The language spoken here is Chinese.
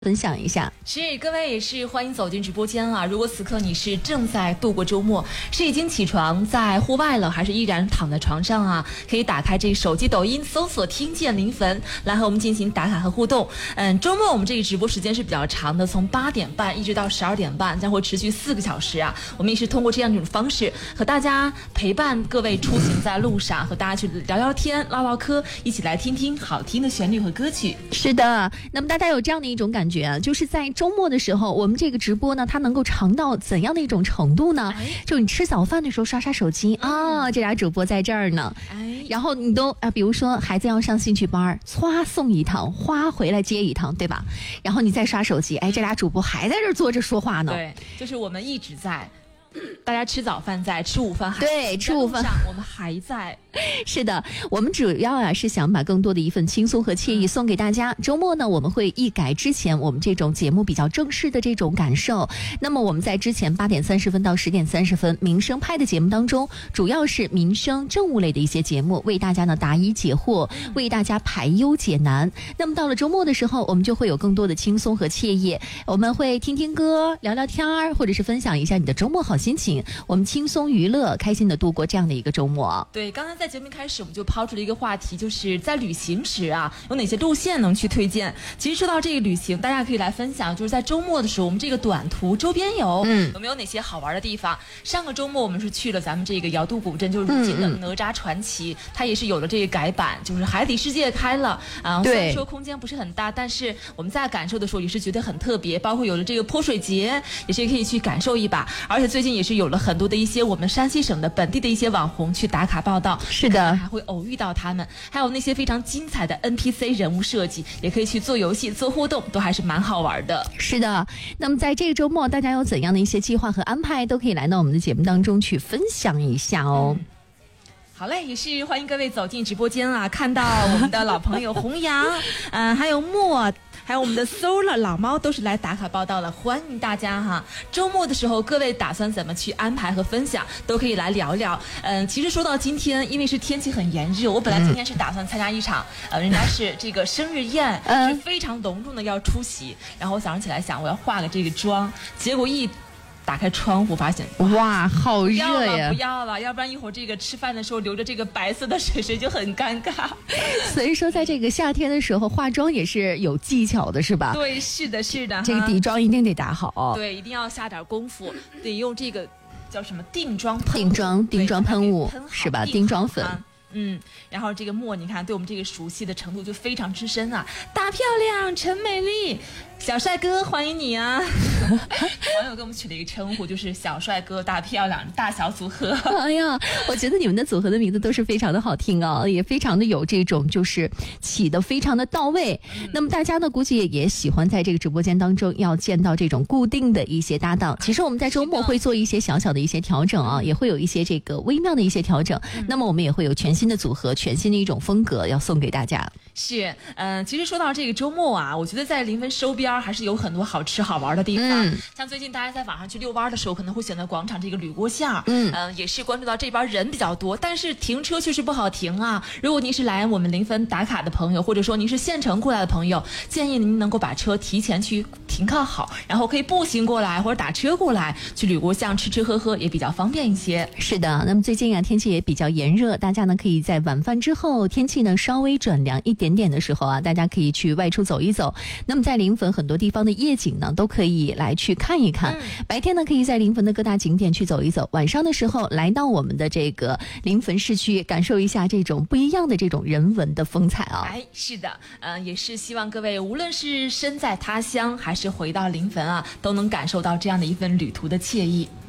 分享一下。 是，各位也是欢迎走进直播间啊！如果此刻你是正在度过周末，是已经起床在户外了，还是依然躺在床上啊？可以打开这个手机抖音搜索听见临汾，来和我们进行打卡和互动。周末我们这个直播时间是比较长的，从8点半一直到12点半，将会持续4个小时啊。我们也是通过这样一种方式和大家陪伴各位出行在路上，和大家去聊聊天、唠唠嗑，一起来听听好听的旋律和歌曲。 是的，那么大家有这样的一种感觉啊，就是在周末的时候，我们这个直播呢，它能够长到怎样的一种程度呢？就你吃早饭的时候刷刷手机啊，这俩主播在这儿呢。然后你都比如说孩子要上兴趣班，歘送一趟，哗回来接一趟，对吧？然后你再刷手机，这俩主播还在这儿坐着说话呢。 对，就是我们一直在。大家吃早饭在，吃午饭还对，吃午饭我们还在。 是的，我们主要是想把更多的一份轻松和惬意送给大家。周末呢，我们会一改之前我们这种节目比较正式的这种感受。那么我们在之前8点30分到10点30分民生派的节目当中，主要是民生政务类的一些节目，为大家呢答疑解惑，为大家排忧解难。那么到了周末的时候，我们就会有更多的轻松和惬意，我们会听听歌，聊聊天，或者是分享一下你的周末好心情，我们轻松娱乐，开心的度过这样的一个周末。 对，刚才在节目开始我们就抛出了一个话题，就是在旅行时啊，有哪些路线能去推荐？其实说到这个旅行，大家可以来分享，就是在周末的时候，我们这个短途周边游，有没有哪些好玩的地方？上个周末我们是去了咱们这个瑶都古镇，就是如今的哪吒传奇，它也是有了这个改版，就是海底世界开了啊。虽然说空间不是很大，但是我们在感受的时候也是觉得很特别，包括有了这个泼水节，也是可以去感受一把。而且最近也是有了很多的一些我们山西省的本地的一些网红去打卡报道， 是的， 还会偶遇到他们，还有那些非常精彩的 NPC 人物设计，也可以去做游戏、做互动，都还是蛮好玩的。 是的，那么在这个周末，大家有怎样的一些计划和安排，都可以来到我们的节目当中去分享一下哦。 好嘞，也是欢迎各位走进直播间啊！看到我们的老朋友弘扬，还有莫。还有我们的 Sola 老猫都是来打卡报道了，欢迎大家哈！周末的时候，各位打算怎么去安排和分享，都可以来聊聊。其实说到今天，因为是天气很炎热，我本来今天是打算参加一场，人家是这个生日宴，是非常隆重的要出席。然后我早上起来想，我要化个这个妆，结果一打开窗户，发现哇，好热呀！ 不要了，要不然一会儿这个吃饭的时候流着这个白色的水就很尴尬。 所以说，在这个夏天的时候，化妆也是有技巧的，是吧？ 对，是的，是的。 这个底妆一定得打好。 对，一定要下点功夫，得用这个叫什么定妆喷雾是吧？定妆粉。 然后这个墨，你看对我们这个熟悉的程度就非常之深啊！大漂亮，陈美丽，小帅哥，欢迎你啊！网友给我们取了一个称呼，就是小帅哥、大漂亮、大小组合。 哎呀，我觉得你们的组合的名字都是非常的好听啊，也非常的有这种就是起得非常的到位。那么大家呢，估计也喜欢在这个直播间当中要见到这种固定的一些搭档。其实我们在周末会做一些小小的一些调整啊，也会有一些这个微妙的一些调整。那么我们也会有全新的组合，全新的一种风格要送给大家。 是，其实说到这个周末啊，我觉得在临汾周边还是有很多好吃好玩的地方。像最近大家在网上去遛弯的时候，可能会选择广场这个铝锅馅，也是关注到这边人比较多，但是停车确实不好停啊。如果您是来我们临汾打卡的朋友，或者说您是县城过来的朋友，建议您能够把车提前去停靠好，然后可以步行过来或者打车过来，去铝锅馅吃吃喝喝也比较方便一些。 是的，那么最近啊天气也比较炎热，大家呢可以在晚饭之后，天气呢稍微转凉一点点的时候啊，大家可以去外出走一走。那么在临汾很多地方的夜景呢，都可以来去看一看。白天呢，可以在临汾的各大景点去走一走；晚上的时候，来到我们的这个临汾市区，感受一下这种不一样的这种人文的风采啊。 是的，也是希望各位无论是身在他乡，还是回到临汾啊，都能感受到这样的一份旅途的惬意。